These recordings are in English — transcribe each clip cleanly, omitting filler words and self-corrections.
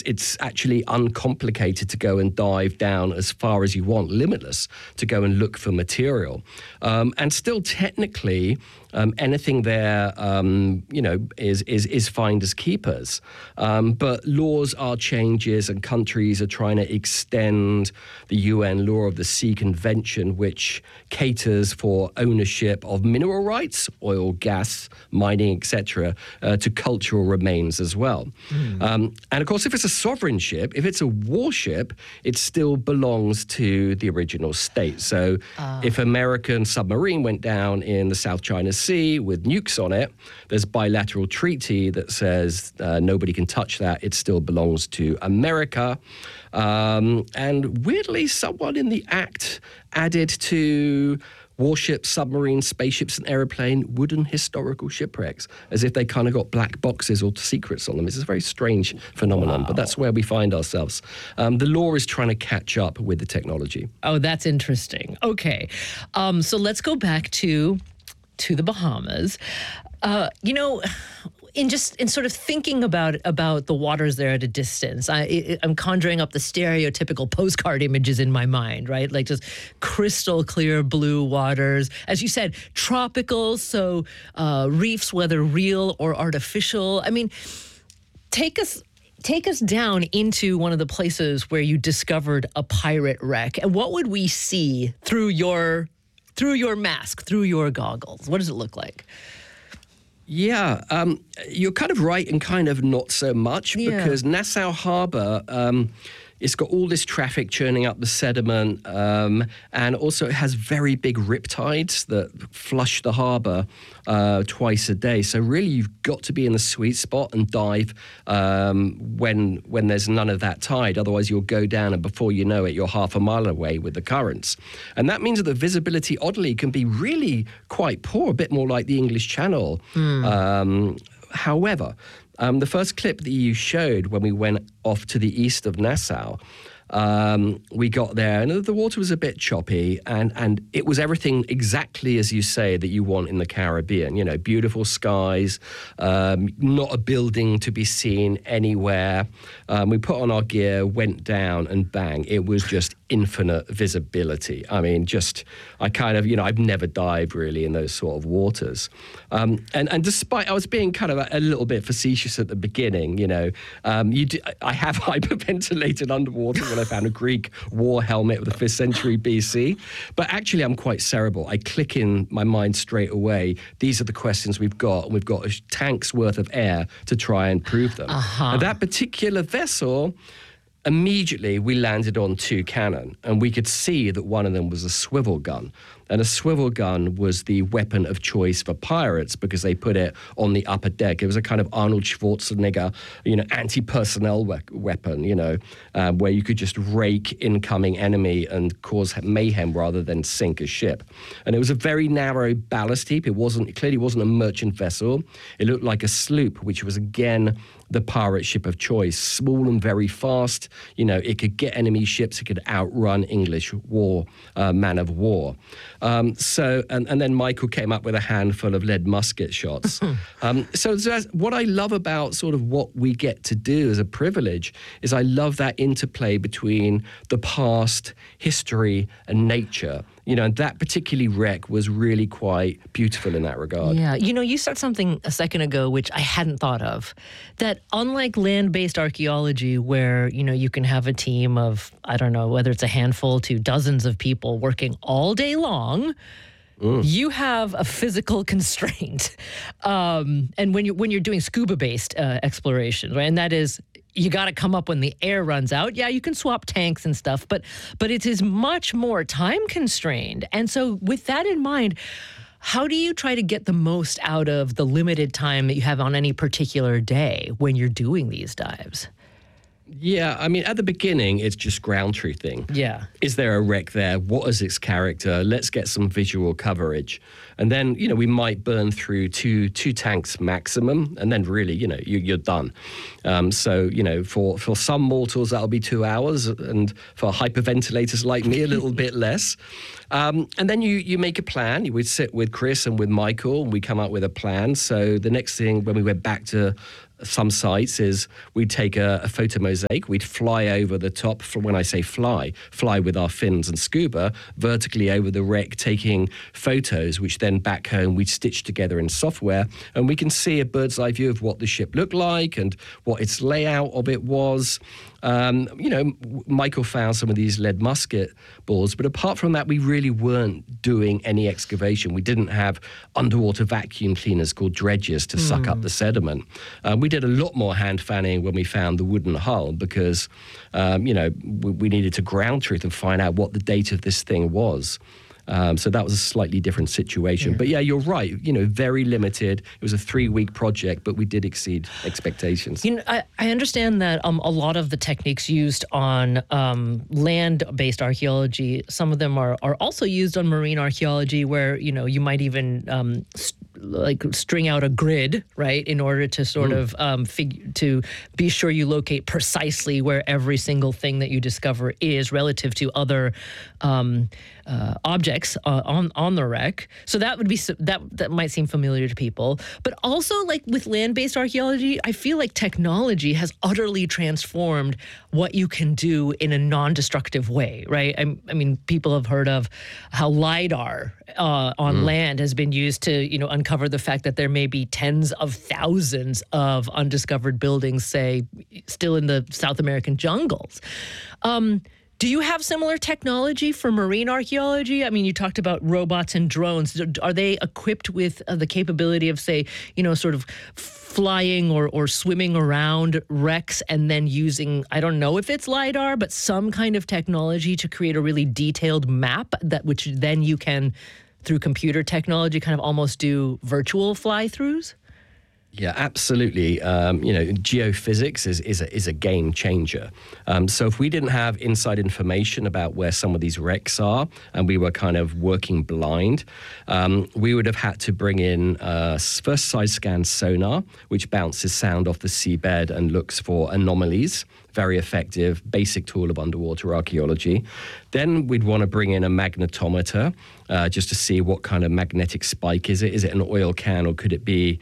it's actually uncomplicated to go and dive down as far as you want, limitless, to go and look for material. And still technically, anything there, is finders keepers. But laws are changes, and countries are trying to extend the UN Law of the Sea Convention, which caters for ownership of mineral rights, oil, gas, mining, etc., to cultural remains as well. And of course, if it's a sovereign ship, if it's a warship, it still belongs to the original state. So if American submarine went down in the South China Sea with nukes on it, there's bilateral treaty that says nobody can touch that. It still belongs to America. And weirdly, someone in the act added to warships, submarines, spaceships, and airplane wooden historical shipwrecks, as if they kind of got black boxes or secrets on them. It's a very strange phenomenon, but that's where we find ourselves. The law is trying to catch up with the technology. Oh, that's interesting. Okay. So let's go back to the Bahamas. In sort of thinking about the waters there at a distance, I'm conjuring up the stereotypical postcard images in my mind, right? Like just crystal clear blue waters. As you said, tropical, so reefs, whether real or artificial. I mean, take us down into one of the places where you discovered a pirate wreck. And what would we see through your mask, through your goggles? What does it look like? Yeah, you're kind of right and kind of not so much, because Nassau Harbor, it's got all this traffic churning up the sediment, and also it has very big riptides that flush the harbor twice a day. So really, you've got to be in the sweet spot and dive when there's none of that tide. Otherwise, you'll go down, and before you know it, you're half a mile away with the currents. And that means that the visibility, oddly, can be really quite poor, a bit more like the English Channel. However, the first clip that you showed when we went off to the east of Nassau, we got there and the water was a bit choppy, and it was everything exactly as you say that you want in the Caribbean. You know, beautiful skies, not a building to be seen anywhere. We put on our gear, went down, and bang, it was just infinite visibility. I mean, I've never dived really in those sort of waters. And despite I was being kind of a little bit facetious at the beginning, I have hyperventilated underwater when I found a Greek war helmet with a 5th century BC. But actually, I'm quite cerebral. I click in my mind straight away. These are the questions we've got, and we've got a tank's worth of air to try and prove them. And that particular vessel, immediately we landed on 2 cannon, and we could see that one of them was a swivel gun. And a swivel gun was the weapon of choice for pirates because they put it on the upper deck. It was a kind of Arnold Schwarzenegger, anti-personnel weapon, where you could just rake incoming enemy and cause mayhem rather than sink a ship. And it was a very narrow ballast heap. It clearly wasn't a merchant vessel. It looked like a sloop, which was again the pirate ship of choice, small and very fast. It could get enemy ships. It could outrun English man of war. And then Michael came up with a handful of lead musket shots. So what I love about sort of what we get to do as a privilege is I love that interplay between the past, history, and nature. And that particularly wreck was really quite beautiful in that regard. Yeah. You said something a second ago, which I hadn't thought of, that unlike land-based archaeology where, you can have a team of, I don't know, whether it's a handful to dozens of people working all day long, you have a physical constraint. And when you're doing scuba-based exploration, right? And that is, you got to come up when the air runs out. Yeah, you can swap tanks and stuff, but it is much more time constrained. And so with that in mind, how do you try to get the most out of the limited time that you have on any particular day when you're doing these dives? Yeah, I mean, at the beginning, it's just ground truthing. Yeah. Is there a wreck there? What is its character? Let's get some visual coverage. And then, we might burn through two tanks maximum, and then really, you're done. For some mortals, that'll be 2 hours, and for hyperventilators like me, a little bit less. And then you make a plan. You would sit with Chris and with Michael, and we come up with a plan. So the next thing, when we went back to some sites is we'd take a photo mosaic, we'd fly over the top, when I say fly with our fins and scuba, vertically over the wreck, taking photos, which then back home we'd stitch together in software, and we can see a bird's eye view of what the ship looked like and what its layout of it was. Michael found some of these lead musket balls, but apart from that, we really weren't doing any excavation. We didn't have underwater vacuum cleaners called dredges to suck up the sediment. We did a lot more hand fanning when we found the wooden hull because, we needed to ground truth and find out what the date of this thing was. So that was a slightly different situation. But yeah, you're right. Very limited. It was a 3-week project, but we did exceed expectations. I understand that a lot of the techniques used on land-based archaeology, some of them are also used on marine archaeology, where you might even string out a grid, right, in order to sort of to be sure you locate precisely where every single thing that you discover is relative to other objects on the wreck. So that would be that might seem familiar to people. But also, like with land-based archaeology, I feel like technology has utterly transformed what you can do in a non-destructive way, right? I mean, people have heard of how LiDAR on land has been used to, uncover the fact that there may be tens of thousands of undiscovered buildings, say, still in the South American jungles. Do you have similar technology for marine archaeology? I mean, you talked about robots and drones. Are they equipped with the capability of, say, sort of flying or swimming around wrecks and then using, I don't know if it's LiDAR, but some kind of technology to create a really detailed map which then you can, through computer technology, kind of almost do virtual fly-throughs? Yeah, absolutely. Geophysics is a game changer. So if we didn't have inside information about where some of these wrecks are, and we were kind of working blind, we would have had to bring in first side scan sonar, which bounces sound off the seabed and looks for anomalies. Very effective, basic tool of underwater archaeology. Then we'd want to bring in a magnetometer just to see what kind of magnetic spike is it. Is it an oil can, or could it be,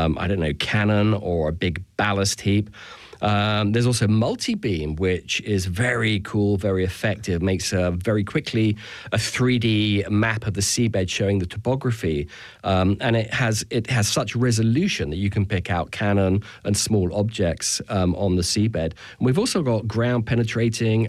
cannon or a big ballast heap? There's also multi-beam, which is very cool, very effective, makes very quickly a 3D map of the seabed showing the topography. And it has such resolution that you can pick out cannon and small objects on the seabed. And we've also got ground penetrating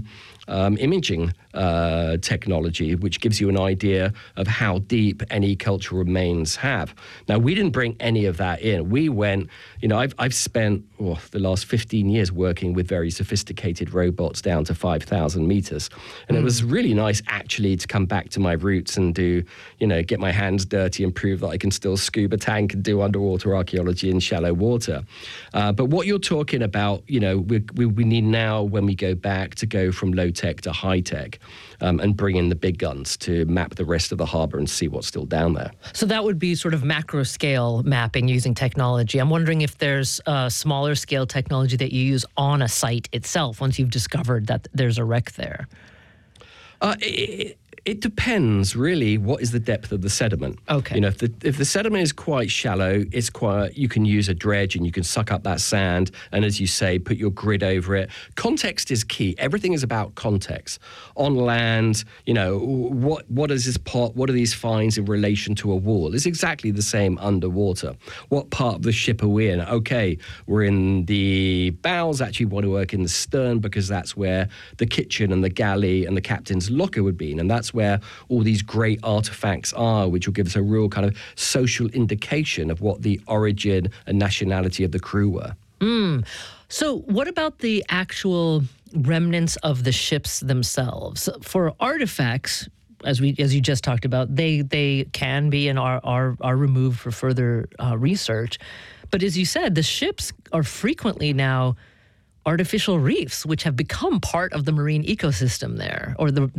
imaging technology, which gives you an idea of how deep any cultural remains have. Now, we didn't bring any of that in. We went, I've spent the last 15 years working with very sophisticated robots down to 5,000 meters. And it was really nice actually to come back to my roots and do, get my hands dirty and prove that I can still scuba tank and do underwater archaeology in shallow water. But what you're talking about, we need now, when we go back, to go from low tech to high tech and bring in the big guns to map the rest of the harbor and see what's still down there. So that would be sort of macro scale mapping using technology. I'm wondering if there's smaller scale technology that you use on a site itself once you've discovered that there's a wreck there. It depends, really, what is the depth of the sediment. Okay. If the sediment is quite shallow, you can use a dredge and you can suck up that sand and, as you say, put your grid over it. Context is key. Everything is about context. On land, what is this pot? What are these finds in relation to a wall? It's exactly the same underwater. What part of the ship are we in? Okay, we're in the bows. Actually, we want to work in the stern because that's where the kitchen and the galley and the captain's locker would be. And that's where all these great artifacts are, which will give us a real kind of social indication of what the origin and nationality of the crew were. So what about the actual remnants of the ships themselves? For artifacts, as you just talked about, they can be and are removed for further research. But as you said, the ships are frequently now artificial reefs, which have become part of the marine ecosystem there, or the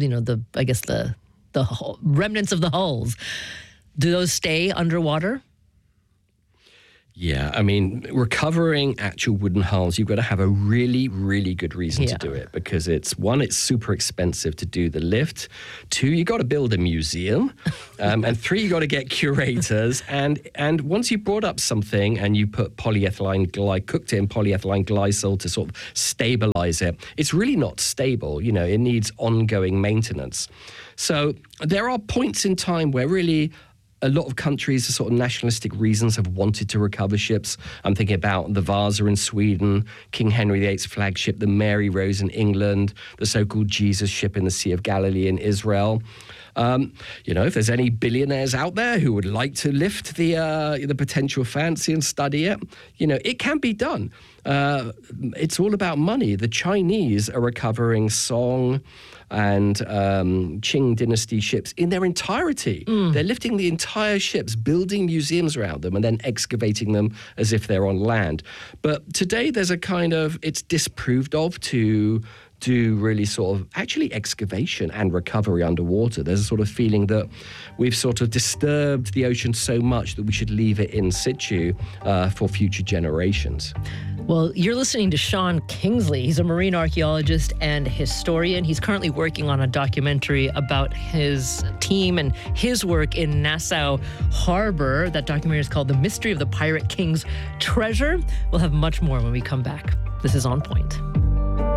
remnants of the hulls. Do those stay underwater? Yeah, I mean, recovering actual wooden hulls, you've got to have a really, really good reason to do it, because it's super expensive to do the lift. 2, you got to build a museum, and 3, you got to get curators. And once you brought up something and you put cooked it in polyethylene glycol to sort of stabilize it, it's really not stable. You know, it needs ongoing maintenance. So there are points in time where really a lot of countries, for sort of nationalistic reasons, have wanted to recover ships. I'm thinking about the Vasa in Sweden, King Henry VIII's flagship, the Mary Rose in England, the so-called Jesus ship in the Sea of Galilee in Israel. If there's any billionaires out there who would like to lift the potential fancy and study it, it can be done. It's all about money. The Chinese are recovering Song and Qing dynasty ships in their entirety. They're lifting the entire ships, building museums around them, and then excavating them as if they're on land. But today there's it's disproved of to do really sort of actually excavation and recovery underwater. There's a sort of feeling that we've sort of disturbed the ocean so much that we should leave it in situ for future generations. Well, you're listening to Sean Kingsley. He's a marine archaeologist and historian. He's currently working on a documentary about his team and his work in Nassau Harbor. That documentary is called The Mystery of the Pirate King's Treasure. We'll have much more when we come back. This is On Point.